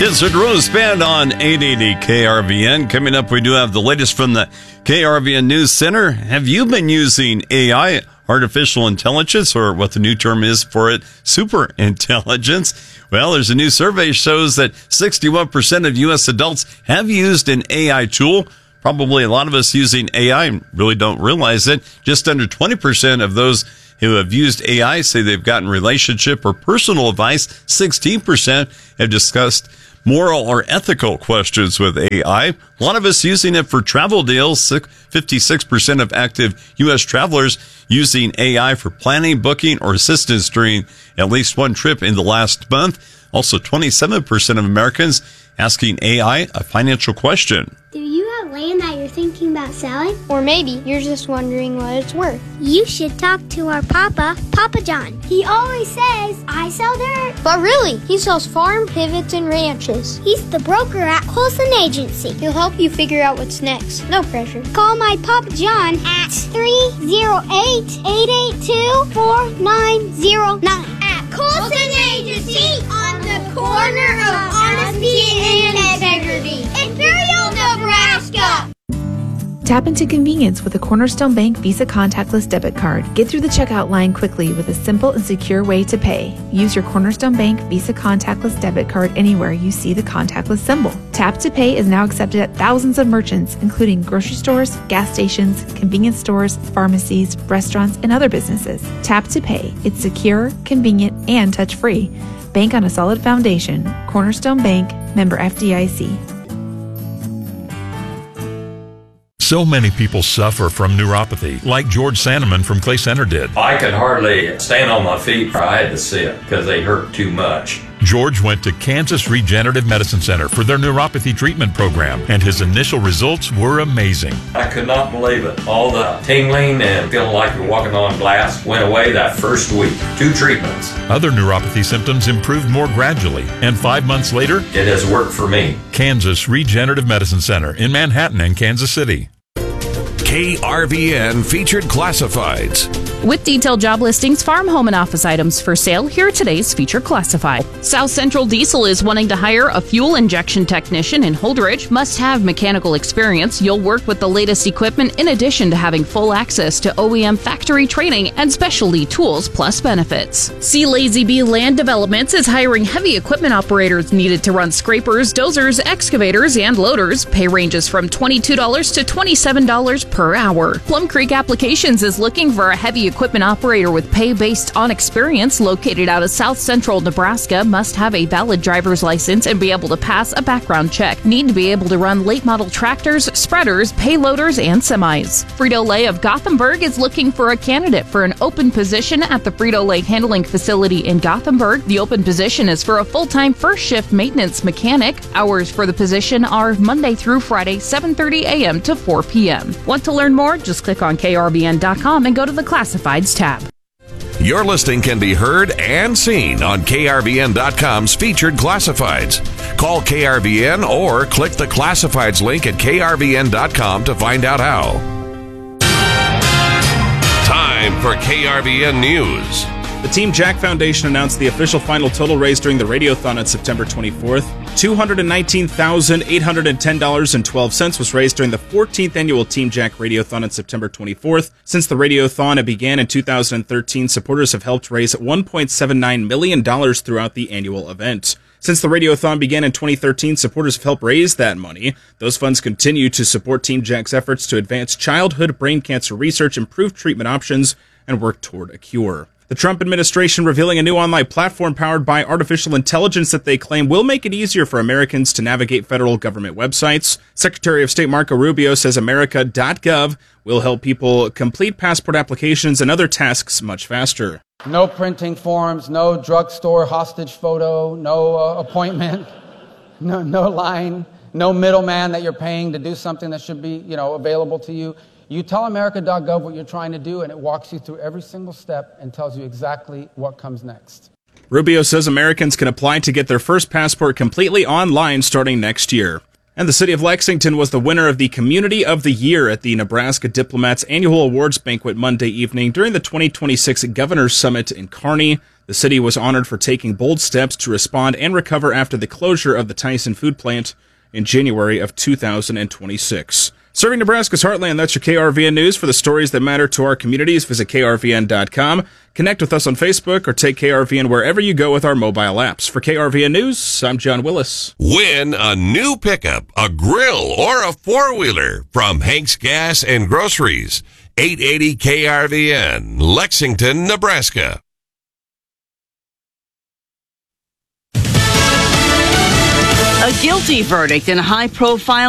It's the Rose Band on 880 KRVN. Coming up, we do have the latest from the KRVN News Center. Have you been using AI, artificial intelligence, or what the new term is for it, super intelligence? Well, there's a new survey shows that 61% of U.S. adults have used an AI tool. Probably a lot of us using AI and really don't realize it. Just under 20% of those who have used AI say they've gotten relationship or personal advice. 16% have discussed moral or ethical questions with AI. A lot of us using it for travel deals. 56% of active U.S. travelers using AI for planning, booking, or assistance during at least one trip in the last month. Also, 27% of Americans asking AI a financial question. Do you have land that you're thinking about selling? Or maybe you're just wondering what it's worth. You should talk to our Papa John. He always says, I sell dirt. But really, he sells farm pivots and ranches. He's the broker at Colson Agency. He'll help you figure out what's next. No pressure. Call my Papa John at 308-882-4909. At Colson Agency on the corner of honesty and integrity. Imperial, Nebraska. Tap into convenience with a Cornerstone Bank Visa contactless debit card. Get through the checkout line quickly with a simple and secure way to pay. Use your Cornerstone Bank Visa contactless debit card anywhere you see the contactless symbol. Tap to Pay is now accepted at thousands of merchants, including grocery stores, gas stations, convenience stores, pharmacies, restaurants, and other businesses. Tap to Pay. It's secure, convenient, and touch-free. Bank on a solid foundation. Cornerstone Bank, member FDIC. So many people suffer from neuropathy, like George Sandeman from Clay Center did. I could hardly stand on my feet. I had to sit because they hurt too much. George went to Kansas Regenerative Medicine Center for their neuropathy treatment program, and his initial results were amazing. I could not believe it. All the tingling and feeling like you're walking on glass went away that first week. 2 treatments. Other neuropathy symptoms improved more gradually, and 5 months later, it has worked for me. Kansas Regenerative Medicine Center in Manhattan and Kansas City. KRVN Featured Classifieds. With detailed job listings, farm, home, and office items for sale, here are today's Featured Classified. South Central Diesel is wanting to hire a fuel injection technician in Holdridge. Must have mechanical experience. You'll work with the latest equipment in addition to having full access to OEM factory training and specialty tools plus benefits. C. Lazy Bee Land Developments is hiring heavy equipment operators needed to run scrapers, dozers, excavators, and loaders. Pay ranges from $22 to $27 per hour. Plum Creek Applications is looking for a heavy equipment operator with pay based on experience. Located out of South Central Nebraska. Must have a valid driver's license and be able to pass a background check. Need to be able to run late model tractors, spreaders, payloaders, and semis. Frito-Lay of Gothenburg is looking for a candidate for an open position at the Frito-Lay handling facility in Gothenburg. The open position is for a full-time first shift maintenance mechanic. Hours for the position are Monday through Friday, 7:30 a.m. to 4 p.m. Want to learn more? Just click on krvn.com and go to the Classifieds tab. Your listing can be heard and seen on krvn.com's Featured Classifieds. Call KRVN or click the Classifieds link at krvn.com to find out how. Time for KRVN News. The Team Jack Foundation announced the official final total raised during the Radiothon on September 24th. $219,810.12 was raised during the 14th annual Team Jack Radiothon on September 24th. Since the Radiothon began in 2013, supporters have helped raise $1.79 million throughout the annual event. Since the Radiothon began in 2013, supporters have helped raise that money. Those funds continue to support Team Jack's efforts to advance childhood brain cancer research, improve treatment options, and work toward a cure. The Trump administration revealing a new online platform powered by artificial intelligence that they claim will make it easier for Americans to navigate federal government websites. Secretary of State Marco Rubio says America.gov will help people complete passport applications and other tasks much faster. No printing forms, no drugstore hostage photo, no appointment, no line, no middleman that you're paying to do something that should be, available to you. You tell America.gov what you're trying to do, and it walks you through every single step and tells you exactly what comes next. Rubio says Americans can apply to get their first passport completely online starting next year. And the city of Lexington was the winner of the Community of the Year at the Nebraska Diplomats Annual Awards Banquet Monday evening during the 2026 Governor's Summit in Kearney. The city was honored for taking bold steps to respond and recover after the closure of the Tyson food plant in January of 2026. Serving Nebraska's heartland, that's your KRVN News. For the stories that matter to our communities, visit krvn.com. Connect with us on Facebook or take KRVN wherever you go with our mobile apps. For KRVN News, I'm John Willis. Win a new pickup, a grill, or a four-wheeler from Hank's Gas and Groceries. 880 KRVN, Lexington, Nebraska. A guilty verdict in a high-profile